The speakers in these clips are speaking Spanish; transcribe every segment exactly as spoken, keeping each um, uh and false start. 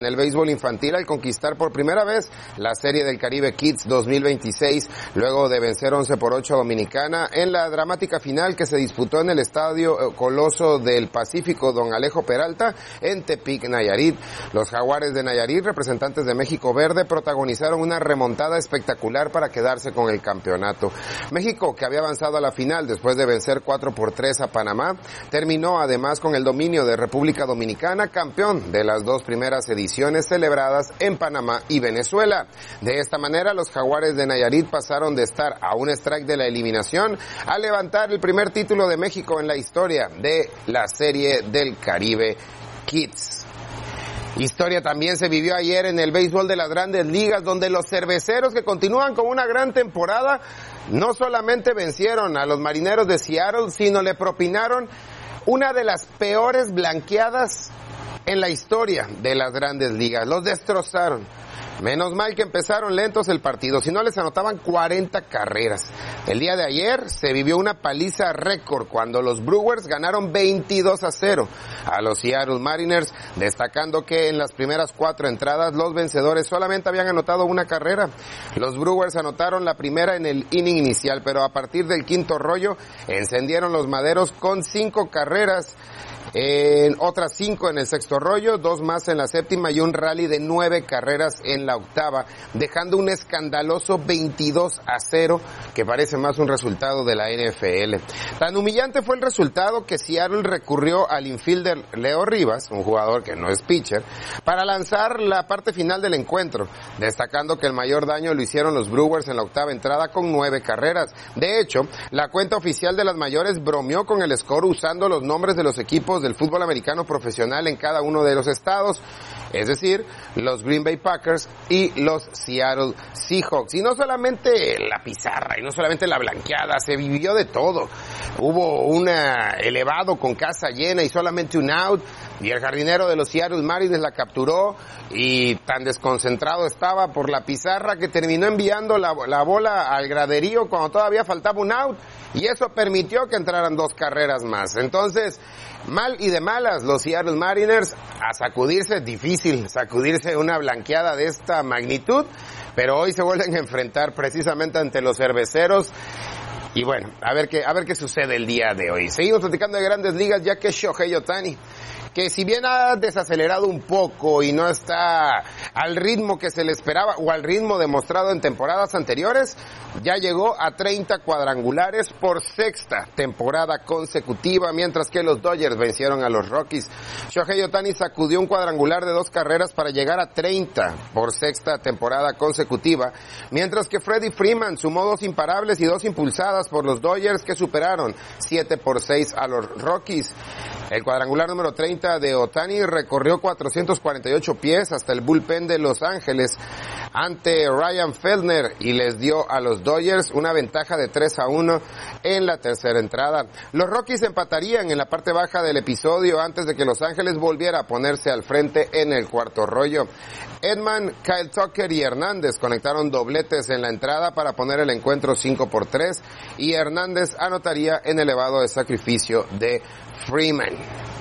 en el béisbol infantil al conquistar por primera vez la Serie del Caribe Kids dos mil veintiséis, luego de vencer once por ocho a Dominicana en la dramática final que se disputó en el Estadio Coloso del Pacífico Don Alejo Peralta en Tepic, Nayarit. Los Jaguares de Nayarit, representantes de México Verde, protagonizaron una remontada espectacular para quedarse con el campeonato. México, que había avanzado a la final después de vencer cuatro por tres a Panamá, terminó además con el dominio de República Dominicana, campeón de las dos primeras ediciones celebradas en Panamá y Venezuela. De esta manera, los Jaguares de Nayarit pasaron de estar a un strike de la eliminación a levantar el primer título de México en la historia de la Serie del Caribe Kids. Historia también se vivió ayer en el béisbol de las Grandes Ligas, donde los cerveceros, que continúan con una gran temporada, no solamente vencieron a los Marineros de Seattle, sino le propinaron una de las peores blanqueadas en la historia de las Grandes Ligas. Los destrozaron. Menos mal que empezaron lentos el partido, si no les anotaban cuarenta carreras. El día de ayer se vivió una paliza récord cuando los Brewers ganaron veintidós a cero a los Seattle Mariners, destacando que en las primeras cuatro entradas los vencedores solamente habían anotado una carrera. Los Brewers anotaron la primera en el inning inicial, pero a partir del quinto rollo encendieron los maderos con cinco carreras. En otras cinco en el sexto rollo, dos más en la séptima y un rally de nueve carreras en la octava, dejando un escandaloso veintidós a cero que parece más un resultado de la N F L. Tan humillante fue el resultado que Seattle recurrió al infielder Leo Rivas, un jugador que no es pitcher, para lanzar la parte final del encuentro, destacando que el mayor daño lo hicieron los Brewers en la octava entrada con nueve carreras. De hecho, la cuenta oficial de las mayores bromeó con el score usando los nombres de los equipos del fútbol americano profesional en cada uno de los estados, es decir, los Green Bay Packers y los Seattle Seahawks. Y no solamente la pizarra, y no solamente la blanqueada, se vivió de todo. Hubo un elevado con casa llena y solamente un out, y el jardinero de los Seattle Mariners la capturó, y tan desconcentrado estaba por la pizarra que terminó enviando la, la bola al graderío cuando todavía faltaba un out, y eso permitió que entraran dos carreras más. Entonces, mal y de malas, los Seattle Mariners a sacudirse, difícil sacudirse una blanqueada de esta magnitud, pero hoy se vuelven a enfrentar precisamente ante los cerveceros. Y bueno, a ver qué, a ver qué sucede el día de hoy. Seguimos platicando de Grandes Ligas, ya que Shohei Ohtani, que si bien ha desacelerado un poco y no está al ritmo que se le esperaba o al ritmo demostrado en temporadas anteriores, ya llegó a treinta cuadrangulares por sexta temporada consecutiva, mientras que los Dodgers vencieron a los Rockies. Shohei Ohtani sacudió un cuadrangular de dos carreras para llegar a treinta por sexta temporada consecutiva, mientras que Freddie Freeman sumó dos imparables y dos impulsadas por los Dodgers, que superaron siete por seis a los Rockies. El cuadrangular número treinta de Ohtani recorrió cuatrocientos cuarenta y ocho pies hasta el bullpen de Los Ángeles ante Ryan Feldner y les dio a los Dodgers una ventaja de tres a uno en la tercera entrada. Los Rockies empatarían en la parte baja del episodio antes de que Los Ángeles volviera a ponerse al frente en el cuarto rollo. Edman, Kyle Tucker y Hernández conectaron dobletes en la entrada para poner el encuentro cinco por tres, y Hernández anotaría en elevado de sacrificio de Freeman.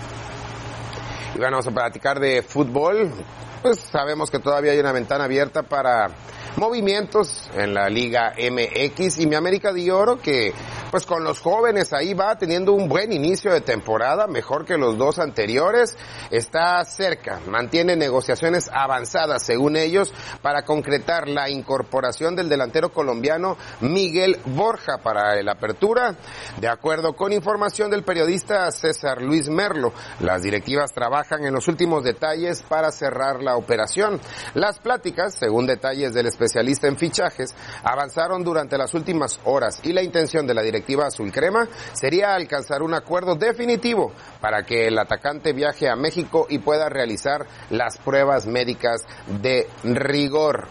Y bueno, vamos a platicar de fútbol. Pues sabemos que todavía hay una ventana abierta para movimientos en la Liga M X, y mi América de Oro, que pues con los jóvenes ahí va teniendo un buen inicio de temporada, mejor que los dos anteriores, está cerca, mantiene negociaciones avanzadas según ellos para concretar la incorporación del delantero colombiano Miguel Borja para la apertura. De acuerdo con información del periodista César Luis Merlo, las directivas trabajan en los últimos detalles para cerrar la operación. Las pláticas, según detalles del especialista en fichajes, avanzaron durante las últimas horas, y la intención de la directiva azul crema sería alcanzar un acuerdo definitivo para que el atacante viaje a México y pueda realizar las pruebas médicas de rigor.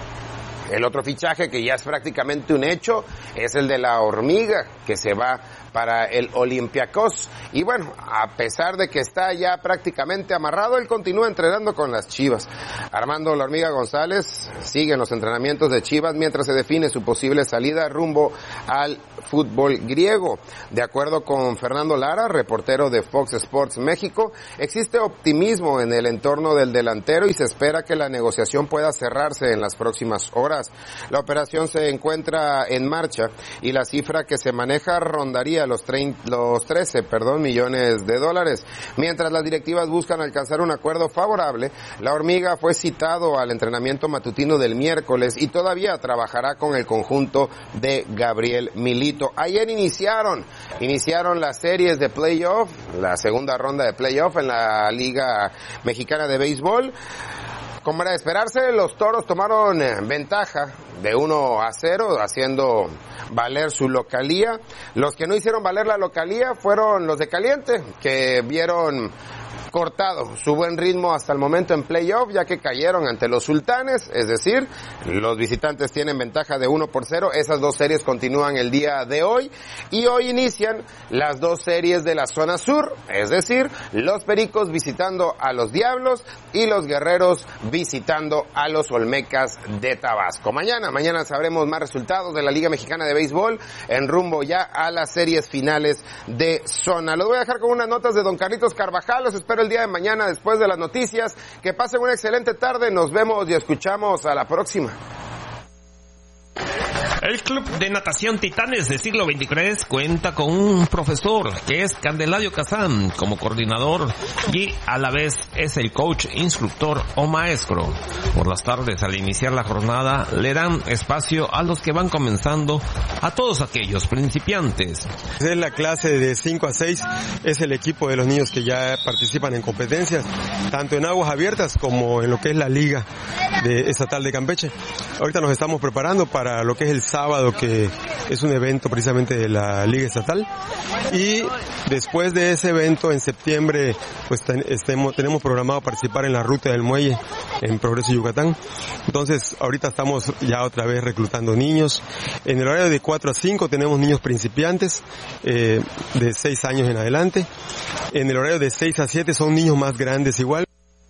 El otro fichaje, que ya es prácticamente un hecho, es el de la Hormiga, que se va para el Olympiacos. Y bueno, a pesar de que está ya prácticamente amarrado, él continúa entrenando con las Chivas. Armando La Hormiga González sigue en los entrenamientos de Chivas mientras se define su posible salida rumbo al fútbol griego. De acuerdo con Fernando Lara, reportero de Fox Sports México, existe optimismo en el entorno del delantero y se espera que la negociación pueda cerrarse en las próximas horas. La operación se encuentra en marcha y la cifra que se maneja rondaría los, treinta, los trece perdón, millones de dólares. Mientras las directivas buscan alcanzar un acuerdo favorable, La Hormiga fue citado al entrenamiento matutino del miércoles y todavía trabajará con el conjunto de Gabriel Milito. Ayer iniciaron, iniciaron las series de playoff, la segunda ronda de playoff en la Liga Mexicana de Béisbol. Como era de esperarse, los Toros tomaron ventaja de uno a cero, haciendo valer su localía. Los que no hicieron valer la localía fueron los de Caliente, que vieron cortado su buen ritmo hasta el momento en playoff, ya que cayeron ante los Sultanes, es decir, los visitantes tienen ventaja de uno por cero. Esas dos series continúan el día de hoy y hoy inician las dos series de la zona sur, es decir, los Pericos visitando a los Diablos y los Guerreros visitando a los Olmecas de Tabasco. Mañana, mañana sabremos más resultados de la Liga Mexicana de Béisbol en rumbo ya a las series finales de zona. Los voy a dejar con unas notas de don Carlitos Carvajal, los espero el día de mañana después de las noticias. Que pasen una excelente tarde, nos vemos y escuchamos a la próxima. El Club de Natación Titanes de Siglo veintitrés cuenta con un profesor que es Candelario Kazán como coordinador y a la vez es el coach, instructor o maestro. Por las tardes, al iniciar la jornada, le dan espacio a los que van comenzando, a todos aquellos principiantes. Es la clase de cinco a seis, es el equipo de los niños que ya participan en competencias, tanto en aguas abiertas como en lo que es la Liga de Estatal de Campeche. Ahorita nos estamos preparando para lo que es el sábado, que es un evento precisamente de la Liga Estatal, y después de ese evento en septiembre pues ten, estemos, tenemos programado participar en la Ruta del Muelle en Progreso, Yucatán. Entonces ahorita estamos ya otra vez reclutando niños. En el horario de cuatro a cinco tenemos niños principiantes eh, de seis años en adelante. En el horario de seis a siete son niños más grandes igual,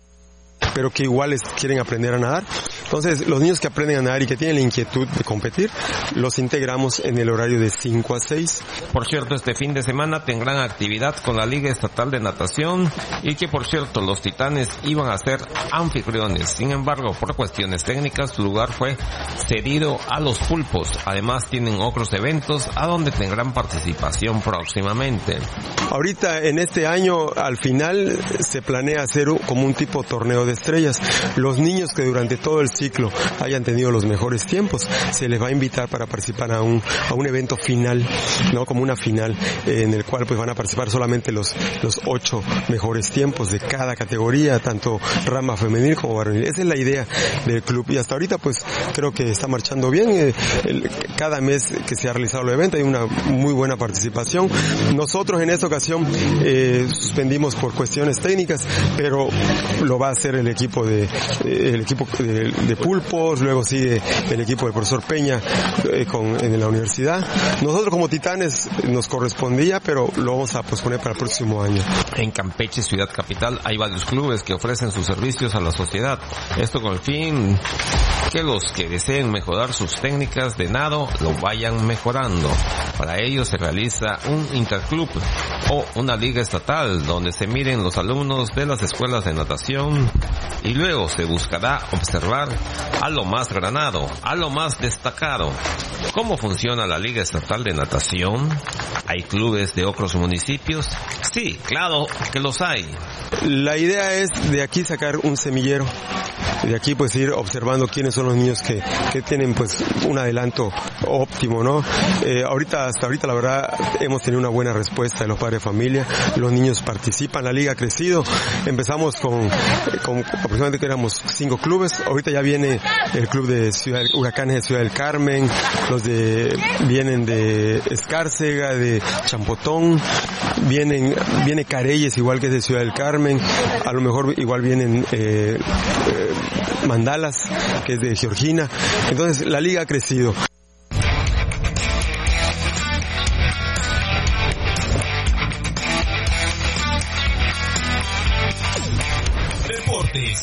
pero que igual quieren aprender a nadar. Entonces, los niños que aprenden a nadar y que tienen la inquietud de competir, los integramos en el horario de cinco a seis. Por cierto, este fin de semana tendrán actividad con la Liga Estatal de Natación y que, por cierto, los Titanes iban a ser anfitriones. Sin embargo, por cuestiones técnicas, su lugar fue cedido a los Pulpos. Además, tienen otros eventos a donde tendrán participación próximamente. Ahorita, en este año, al final, se planea hacer como un tipo torneo de estrellas. Los niños que durante todo el ciclo hayan tenido los mejores tiempos, se les va a invitar para participar a un a un evento final, no como una final eh, en el cual pues van a participar solamente los los ocho mejores tiempos de cada categoría, tanto rama femenil como varonil. Esa es la idea del club y hasta ahorita pues creo que está marchando bien. Eh, el, cada mes que se ha realizado el evento hay una muy buena participación. Nosotros en esta ocasión eh, suspendimos por cuestiones técnicas, pero lo va a hacer el equipo de eh, el equipo de, de Pulpos, luego sigue el equipo del profesor Peña eh, con, en la universidad. Nosotros como Titanes nos correspondía, pero lo vamos a posponer para el próximo año. En Campeche, ciudad capital, hay varios clubes que ofrecen sus servicios a la sociedad. Esto con el fin que los que deseen mejorar sus técnicas de nado lo vayan mejorando. Para ello se realiza un interclub o una liga estatal donde se miren los alumnos de las escuelas de natación y luego se buscará observar a lo más granado, a lo más destacado. ¿Cómo funciona la Liga Estatal de Natación? ¿Hay clubes de otros municipios? Sí, claro que los hay. La idea es de aquí sacar un semillero, de aquí pues ir observando quiénes son los niños que, que tienen pues un adelanto óptimo, ¿no? Eh, ahorita, hasta ahorita la verdad hemos tenido una buena respuesta de los padres de familia, los niños participan, la liga ha crecido, empezamos con, con aproximadamente que éramos cinco clubes, ahorita ya viene el club de Ciudad, Huracanes de Ciudad del Carmen, los de, vienen de Escárcega, de Champotón, vienen, viene Careyes igual que es de Ciudad del Carmen, a lo mejor igual vienen eh, eh, Mandalas, que es de Georgina. Entonces la liga ha crecido.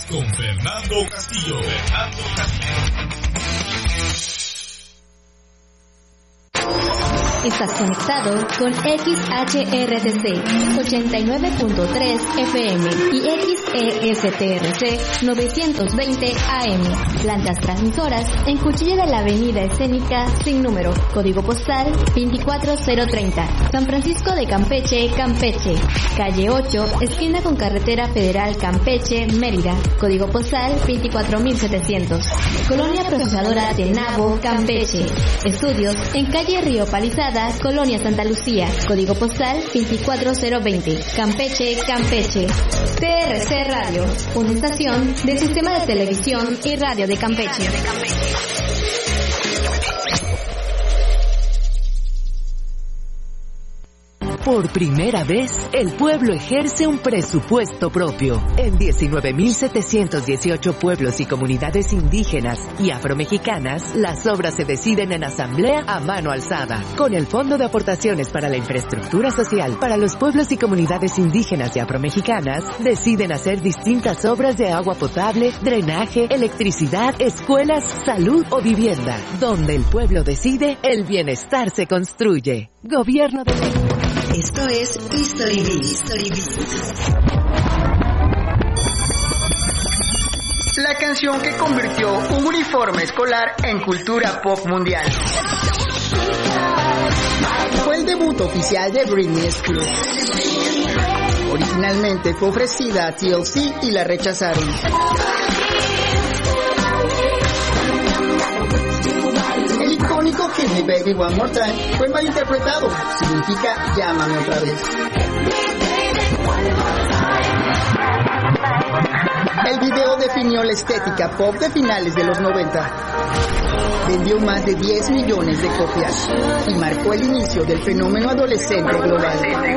con Fernando Castillo. Fernando Castillo. Estás conectado con X H R T C ochenta y nueve punto tres F M y X E S T R C novecientos veinte A M. Plantas transmisoras en Cuchilla de la Avenida Escénica sin número. Código postal veinticuatro cero treinta. San Francisco de Campeche, Campeche. Calle ocho, esquina con Carretera Federal Campeche, Mérida. Código postal veinticuatro mil setecientos. Colonia Procesadora Tenabo, Campeche. Estudios en calle Río Palizada, Colonia Santa Lucía, código postal veinticuatro cero veinte, Campeche, Campeche. T R C Radio, una estación del Sistema de Televisión y Radio de Campeche. Por primera vez, el pueblo ejerce un presupuesto propio. En diecinueve mil setecientos dieciocho pueblos y comunidades indígenas y afromexicanas, las obras se deciden en asamblea a mano alzada. Con el Fondo de Aportaciones para la Infraestructura Social para los pueblos y comunidades indígenas y afromexicanas, deciden hacer distintas obras de agua potable, drenaje, electricidad, escuelas, salud o vivienda. Donde el pueblo decide, el bienestar se construye. Gobierno de México. Esto es History Beat. History Beat. La canción que convirtió un uniforme escolar en cultura pop mundial. Fue el debut oficial de Britney Spears. Originalmente fue ofrecida a T L C y la rechazaron. El icónico Hit Me Baby One More Time fue mal interpretado. Significa llámame otra vez. El video definió la estética pop de finales de los noventa. Vendió más de diez millones de copias y marcó el inicio del fenómeno adolescente global.